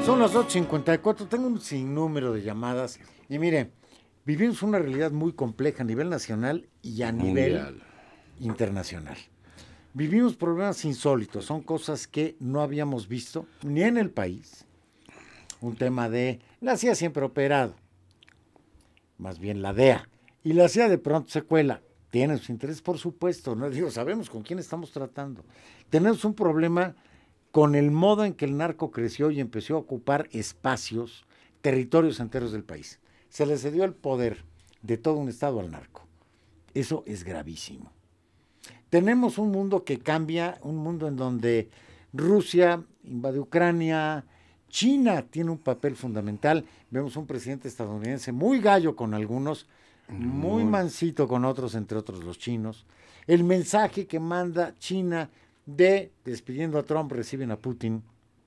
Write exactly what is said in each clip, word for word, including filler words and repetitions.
Son las ocho cincuenta y cuatro, tengo un sinnúmero de llamadas y mire, vivimos una realidad muy compleja a nivel nacional y a nivel Mundial. internacional. Vivimos problemas insólitos, son cosas que no habíamos visto ni en el país. Un tema de la C I A siempre ha operado, más bien la D E A, y la C I A de pronto se cuela. Tienen su interés, por supuesto, no digo, sabemos con quién estamos tratando. Tenemos un problema con el modo en que el narco creció y empezó a ocupar espacios, territorios enteros del país. Se le cedió el poder de todo un estado al narco. Eso es gravísimo. Tenemos un mundo que cambia, un mundo en donde Rusia invade Ucrania, China tiene un papel fundamental. Vemos un presidente estadounidense muy gallo con algunos, muy mansito con otros, entre otros los chinos. El mensaje que manda China de despidiendo a Trump, reciben a Putin.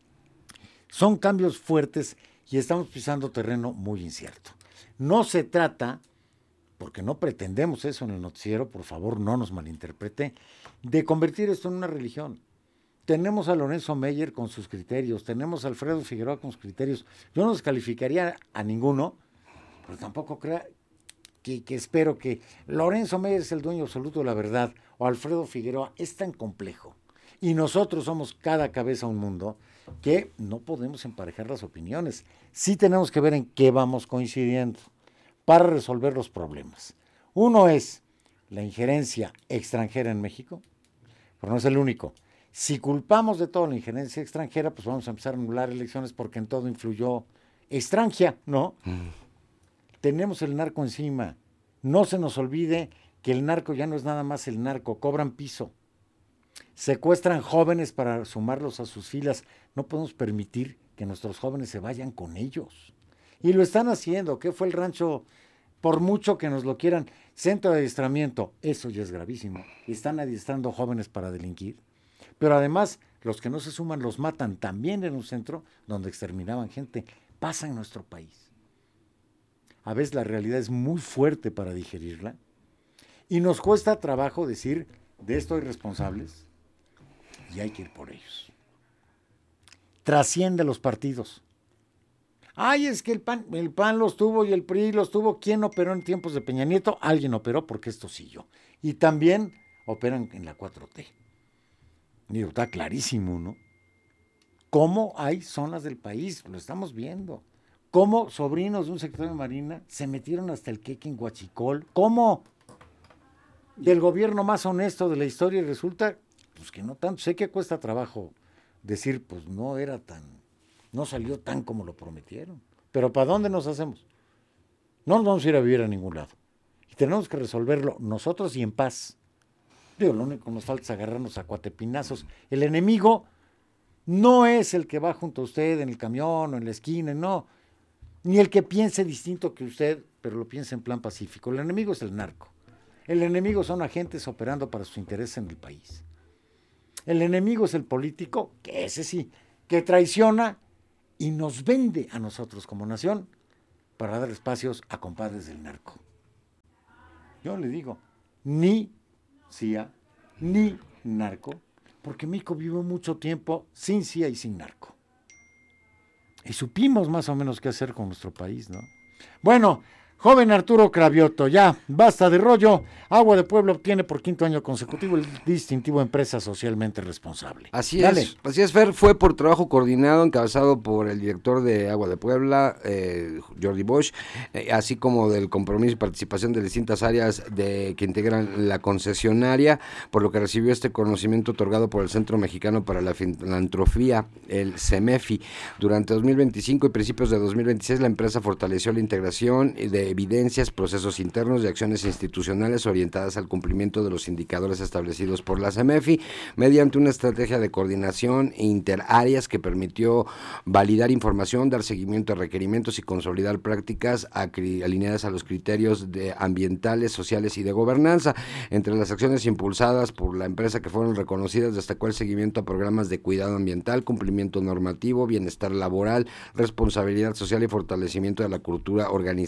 Son cambios fuertes y estamos pisando terreno muy incierto. No se trata, porque no pretendemos eso en el noticiero, por favor no nos malinterprete, de convertir esto en una religión. Tenemos a Lorenzo Meyer con sus criterios, tenemos a Alfredo Figueroa con sus criterios. Yo no descalificaría a ninguno, pero tampoco crea que, que espero que Lorenzo Meyer es el dueño absoluto de la verdad o Alfredo Figueroa. Es tan complejo. Y nosotros somos cada cabeza un mundo que no podemos emparejar las opiniones. Sí tenemos que ver en qué vamos coincidiendo para resolver los problemas. Uno es la injerencia extranjera en México, pero no es el único. Si culpamos de todo la injerencia extranjera, pues vamos a empezar a anular elecciones porque en todo influyó extranjera, ¿no? Mm. Tenemos el narco encima. No se nos olvide que el narco ya no es nada más el narco, cobran piso. Secuestran jóvenes para sumarlos a sus filas. No podemos permitir que nuestros jóvenes se vayan con ellos. Y lo están haciendo. ¿Qué fue el rancho? Por mucho que nos lo quieran, centro de adiestramiento. Eso ya es gravísimo. Están adiestrando jóvenes para delinquir. Pero además, los que no se suman los matan también en un centro donde exterminaban gente. Pasa en nuestro país. A veces la realidad es muy fuerte para digerirla. Y nos cuesta trabajo decir, de esto hay responsables. Y hay que ir por ellos. Trasciende los partidos. Ay, es que el PAN, el PAN los tuvo y el P R I los tuvo. ¿Quién operó en tiempos de Peña Nieto? Alguien operó porque esto siguió. Y también operan en la cuatro T. Digo, está clarísimo, ¿no? Cómo hay zonas del país, lo estamos viendo. Cómo sobrinos de un secretario de Marina se metieron hasta el queque en Huachicol. ¿Cómo? Del gobierno más honesto de la historia y resulta... pues que no tanto, sé que cuesta trabajo decir, pues no era tan, no salió tan como lo prometieron. Pero ¿para dónde nos hacemos? No nos vamos a ir a vivir a ningún lado. Y tenemos que resolverlo nosotros y en paz. Digo, lo único que nos falta es agarrarnos a cuatepinazos. El enemigo no es el que va junto a usted en el camión o en la esquina, no. Ni el que piense distinto que usted, pero lo piense en plan pacífico. El enemigo es el narco. El enemigo son agentes operando para su interés en el país. El enemigo es el político, que ese sí, que traiciona y nos vende a nosotros como nación para dar espacios a compadres del narco. Yo le digo, ni C I A, ni narco, porque México vivió mucho tiempo sin C I A y sin narco. Y supimos más o menos qué hacer con nuestro país, ¿no? Bueno, joven Arturo Cravioto, ya, basta de rollo. Agua de Puebla obtiene por quinto año consecutivo el distintivo Empresa Socialmente Responsable. Así Dale. es, así es, Fer, fue por trabajo coordinado, encabezado por el director de Agua de Puebla, eh, Jordi Bosch, eh, así como del compromiso y participación de distintas áreas de que integran la concesionaria, por lo que recibió este conocimiento otorgado por el Centro Mexicano para la Filantropía, el CEMEFI. Durante dos mil veinticinco y principios de dos mil veintiséis, la empresa fortaleció la integración de evidencias, procesos internos y acciones institucionales orientadas al cumplimiento de los indicadores establecidos por la CEMEFI mediante una estrategia de coordinación interáreas que permitió validar información, dar seguimiento a requerimientos y consolidar prácticas alineadas a los criterios de ambientales, sociales y de gobernanza. Entre las acciones impulsadas por la empresa que fueron reconocidas destacó el seguimiento a programas de cuidado ambiental, cumplimiento normativo, bienestar laboral, responsabilidad social y fortalecimiento de la cultura organizacional y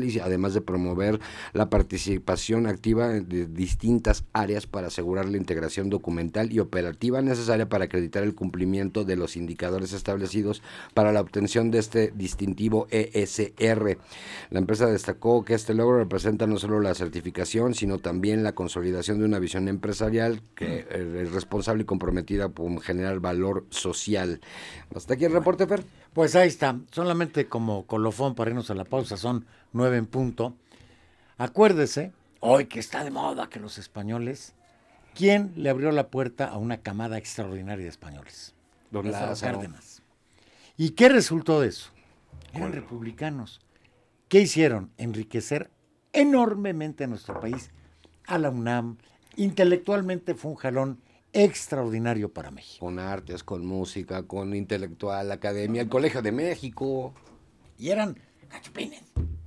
justicia, además de promover la participación activa de distintas áreas para asegurar la integración documental y operativa necesaria para acreditar el cumplimiento de los indicadores establecidos para la obtención de este distintivo E S R. La empresa destacó que este logro representa no solo la certificación, sino también la consolidación de una visión empresarial que es responsable y comprometida por generar valor social. ¿Hasta aquí el reporte, Fer? Pues ahí está, solamente como colofón para irnos a la pausa, son nueve en punto. Acuérdese, hoy que está de moda que los españoles, ¿quién le abrió la puerta a una camada extraordinaria de españoles? Don Lázaro Cárdenas. ¿Y qué resultó de eso? Eran republicanos. ¿Qué hicieron? Enriquecer enormemente a nuestro país, a la UNAM. Intelectualmente fue un jalón extraordinario para México. Con artes, con música, con intelectual, academia, el Colegio de México. Y eran cachupines.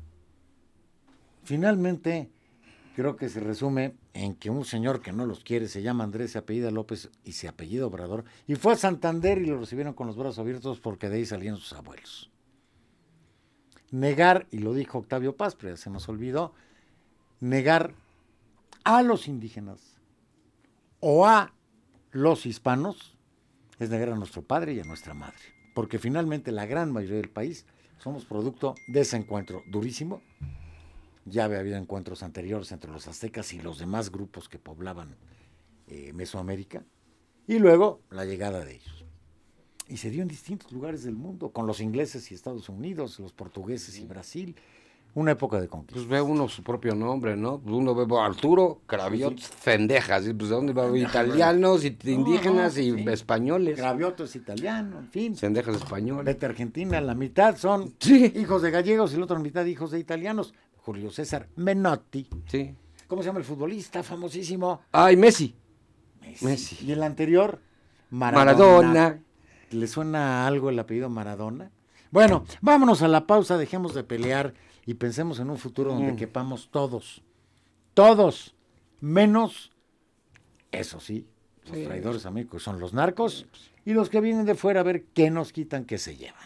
Finalmente, creo que se resume en que un señor que no los quiere se llama Andrés, se apellida López y se apellida Obrador, y fue a Santander y lo recibieron con los brazos abiertos porque de ahí salían sus abuelos. Negar, y lo dijo Octavio Paz, pero ya se nos olvidó, negar a los indígenas o a los hispanos es negar a nuestro padre y a nuestra madre, porque finalmente la gran mayoría del país somos producto de ese encuentro durísimo. Ya había habido encuentros anteriores entre los aztecas y los demás grupos que poblaban eh, Mesoamérica, y luego la llegada de ellos. Y se dio en distintos lugares del mundo, con los ingleses y Estados Unidos, los portugueses y Brasil, una época de conquista. Pues ve uno su propio nombre, ¿no? Uno ve Arturo, Cravioto, sí. Cendejas, pues ¿de dónde va? Italianos, y indígenas no, no, y sí. españoles. Cravioto es italiano, en fin. Cendejas español. Vete a Argentina, la mitad son sí. hijos de gallegos y la otra mitad hijos de italianos. Julio César Menotti. Sí. ¿Cómo se llama el futbolista famosísimo? Ay, Messi. Messi. Messi. Y el anterior, Maradona. Maradona. ¿Le suena algo el apellido Maradona? Bueno, vámonos a la pausa, dejemos de pelear y pensemos en un futuro donde mm. quepamos todos. Todos. Menos, eso sí, los sí. traidores a México son los narcos y los que vienen de fuera a ver qué nos quitan, qué se llevan.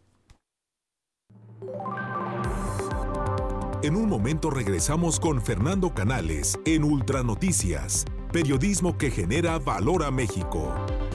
En un momento regresamos con Fernando Canales en Ultranoticias, periodismo que genera valor a México.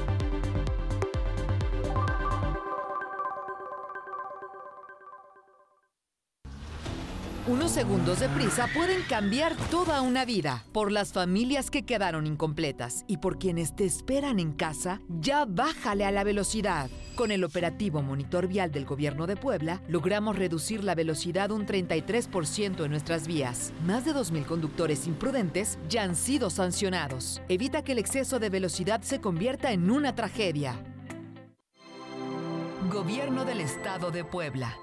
Unos segundos de prisa pueden cambiar toda una vida. Por las familias que quedaron incompletas y por quienes te esperan en casa, ya bájale a la velocidad. Con el operativo Monitor Vial del Gobierno de Puebla, logramos reducir la velocidad un treinta y tres por ciento en nuestras vías. Más de dos mil conductores imprudentes ya han sido sancionados. Evita que el exceso de velocidad se convierta en una tragedia. Gobierno del Estado de Puebla.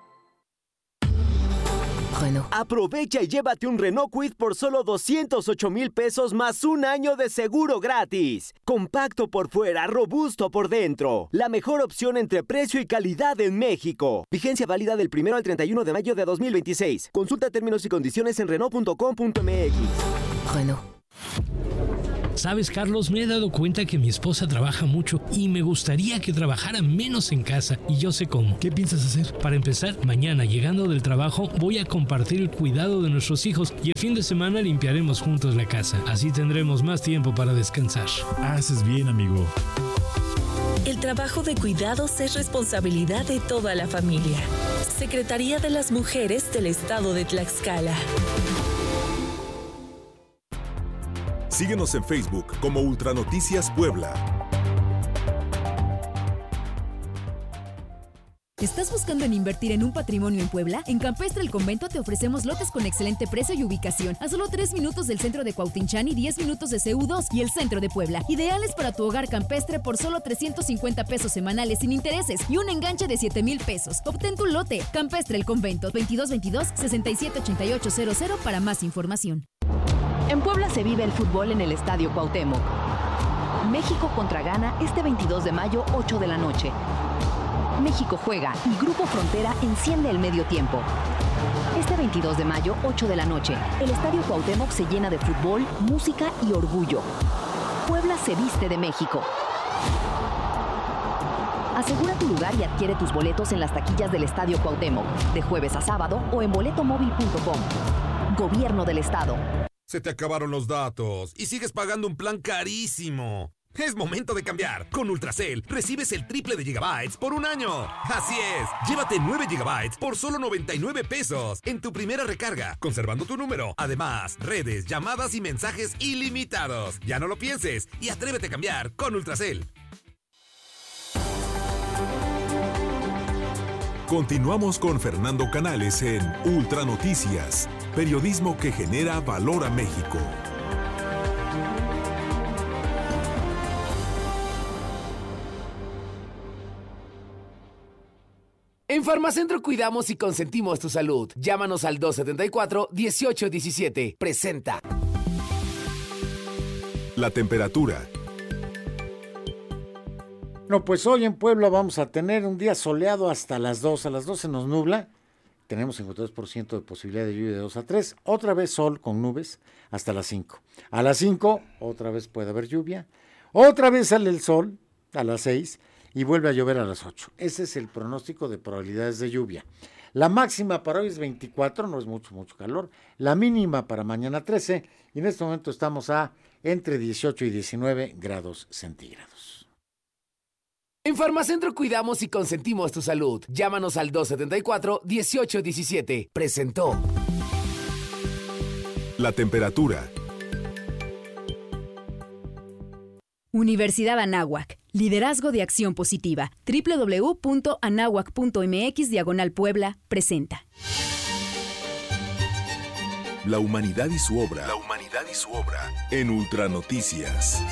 Renault. Aprovecha y llévate un Renault Kwid por solo doscientos ocho mil pesos más un año de seguro gratis. Compacto por fuera, robusto por dentro. La mejor opción entre precio y calidad en México. Vigencia válida del primero al treinta y uno de mayo de dos mil veintiséis. Consulta términos y condiciones en Renault punto com punto m x. Renault. ¿Sabes, Carlos? Me he dado cuenta que mi esposa trabaja mucho y me gustaría que trabajara menos en casa, y yo sé cómo. ¿Qué piensas hacer? Para empezar, mañana llegando del trabajo voy a compartir el cuidado de nuestros hijos y el fin de semana limpiaremos juntos la casa. Así tendremos más tiempo para descansar. Haces bien, amigo. El trabajo de cuidados es responsabilidad de toda la familia. Secretaría de las Mujeres del Estado de Tlaxcala. Síguenos en Facebook como Ultranoticias Puebla. ¿Estás buscando en invertir en un patrimonio en Puebla? En Campestre El Convento te ofrecemos lotes con excelente precio y ubicación, a solo tres minutos del centro de Cuautinchan y diez minutos de C U dos y el centro de Puebla. Ideales para tu hogar campestre por solo trescientos cincuenta pesos semanales sin intereses y un enganche de siete mil pesos. Obtén tu lote. Campestre El Convento, veintidós veintidós, sesenta y siete ochenta y ocho cero cero para más información. En Puebla se vive el fútbol en el Estadio Cuauhtémoc. México contra Ghana este veintidós de mayo, ocho de la noche. México juega y Grupo Frontera enciende el medio tiempo. Este veintidós de mayo, ocho de la noche, el Estadio Cuauhtémoc se llena de fútbol, música y orgullo. Puebla se viste de México. Asegura tu lugar y adquiere tus boletos en las taquillas del Estadio Cuauhtémoc, de jueves a sábado o en boleto móvil punto com. Gobierno del Estado. Se te acabaron los datos y sigues pagando un plan carísimo. Es momento de cambiar. Con Ultracel recibes el triple de gigabytes por un año. Así es, llévate nueve gigabytes por solo noventa y nueve pesos en tu primera recarga, conservando tu número. Además, redes, llamadas y mensajes ilimitados. Ya no lo pienses y atrévete a cambiar con Ultracel. Continuamos con Fernando Canales en Ultra Noticias, periodismo que genera valor a México. En Farmacentro cuidamos y consentimos tu salud. Llámanos al dos setenta y cuatro, dieciocho diecisiete. Presenta. La temperatura. No, pues hoy en Puebla vamos a tener un día soleado hasta las dos. A las dos se nos nubla. Tenemos cincuenta y dos por ciento de posibilidad de lluvia de dos a tres. Otra vez sol con nubes hasta las cinco. A las cinco otra vez puede haber lluvia. Otra vez sale el sol a las seis y vuelve a llover a las ocho. Ese es el pronóstico de probabilidades de lluvia. La máxima para hoy es veinticuatro, no es mucho, mucho calor. La mínima para mañana trece. Y en este momento estamos a entre dieciocho y diecinueve grados centígrados. En Farmacentro cuidamos y consentimos tu salud. Llámanos al dos setenta y cuatro, dieciocho diecisiete. Presentó. La temperatura. Universidad Anáhuac. Liderazgo de acción positiva. doble u doble u doble u punto anáhuac punto eme equis diagonal Puebla presenta. La humanidad y su obra. La humanidad y su obra. En Ultra Noticias.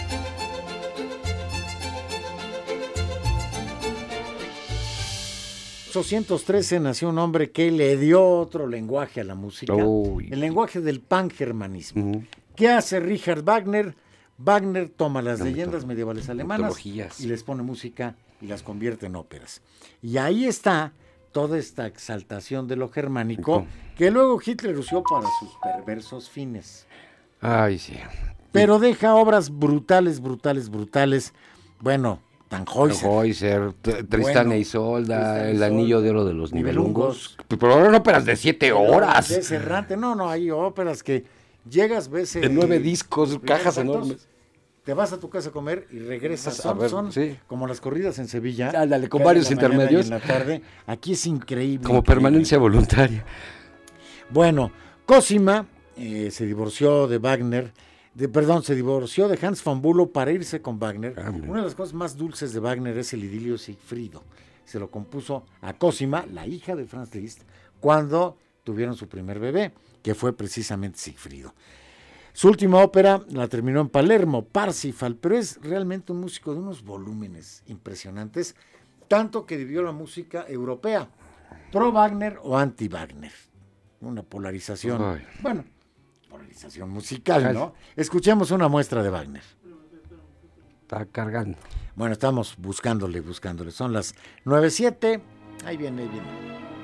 En mil ochocientos trece nació un hombre que le dio otro lenguaje a la música, Uy. el lenguaje del pangermanismo. Uh-huh. ¿Qué hace Richard Wagner? Wagner toma las leyendas medievales alemanas mitologías. y les pone música y las convierte en óperas. Y ahí está toda esta exaltación de lo germánico que luego Hitler usó para sus perversos fines. Ay, sí. Pero deja obras brutales, brutales, brutales. Bueno, Tannhäuser. Tannhäuser, Tristán Bueno, e Isolda, Tristán e El Isolda, Anillo de Oro de los Nibelungos. Nibelungos. Pero eran óperas de siete horas. Es errante. No, no, hay óperas que llegas, ves... De nueve discos, cajas enormes. Te vas a tu casa a comer y regresas. A Son, ver, son sí. como las corridas en Sevilla. Ándale, con que varios en la mañana intermedios. y en la tarde. Aquí es increíble. Como increíble. permanencia voluntaria. Bueno, Cosima eh, se divorció de Wagner, de, perdón, se divorció de Hans von Bülow para irse con Wagner. Ah, Una de las cosas más dulces de Wagner es el idilio Sigfrido. Se lo compuso a Cosima, la hija de Franz Liszt, cuando tuvieron su primer bebé, que fue precisamente Sigfrido. Su última ópera la terminó en Palermo, Parsifal, pero es realmente un músico de unos volúmenes impresionantes, tanto que dividió la música europea, pro Wagner o anti Wagner. Una polarización, Ay. bueno, polarización musical, ¿no? Escuchemos una muestra de Wagner. Está cargando. Bueno, estamos buscándole, buscándole. Son las nueve siete. Ahí viene, ahí viene.